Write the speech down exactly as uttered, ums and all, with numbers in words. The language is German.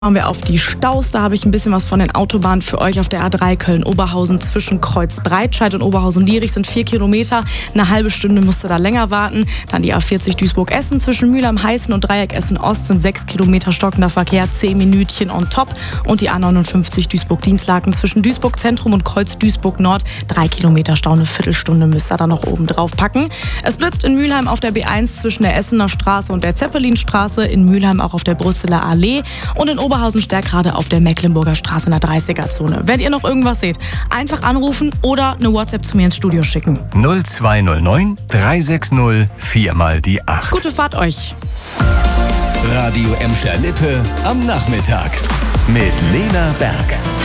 Schauen wir auf die Staus. Da habe ich ein bisschen was von den Autobahnen für euch auf der A drei Köln-Oberhausen zwischen Kreuz-Breitscheid und Oberhausen-Lierich sind vier Kilometer. Eine halbe Stunde musst du da länger warten. Dann die A vierzig Duisburg-Essen zwischen Mülheim-Heißen und Dreieck Essen-Ost sind sechs Kilometer stockender Verkehr, zehn Minütchen on top. Und die A neunundfünfzig Duisburg-Dienstlaken zwischen Duisburg-Zentrum und Kreuz-Duisburg-Nord. Drei Kilometer Stau, eine Viertelstunde müsst ihr da noch oben drauf packen. Es blitzt in Mülheim auf der B eins zwischen der Essener Straße und der Zeppelinstraße. In Mülheim auch auf der Brüsseler Allee. Und in Oberhausen stärkt gerade auf der Mecklenburger Straße in der dreißiger-Zone. Wenn ihr noch irgendwas seht, einfach anrufen oder eine WhatsApp zu mir ins Studio schicken. null zwei null neun drei sechs null vier mal die acht. Gute Fahrt euch. Radio Emscher Lippe am Nachmittag mit Lena Berg.